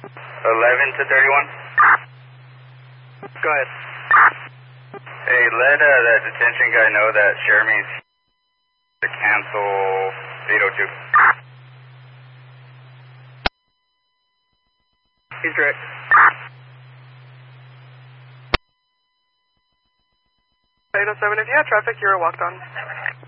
11 to 31. Go ahead. Hey, let that detention guy know that Jeremy's to cancel 802. He's direct. 807, if you had traffic, you're walked on.